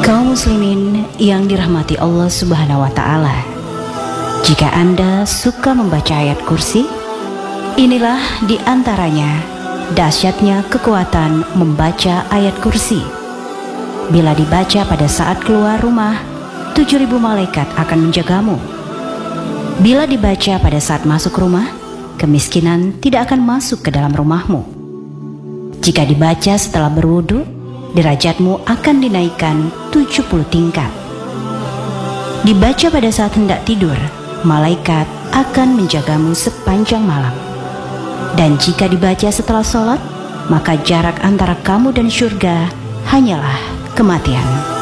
Kaum muslimin yang dirahmati Allah Subhanahu wa taala. Jika Anda suka membaca ayat kursi, inilah di antaranya dahsyatnya kekuatan membaca ayat kursi. Bila dibaca pada saat keluar rumah, 7.000 malaikat akan menjagamu. Bila dibaca pada saat masuk rumah, kemiskinan tidak akan masuk ke dalam rumahmu. Jika dibaca setelah berwudu, derajatmu akan dinaikkan 70 tingkat. Dibaca pada saat hendak tidur, malaikat akan menjagamu sepanjang malam. Dan jika dibaca setelah sholat, maka jarak antara kamu dan syurga hanyalah kematian.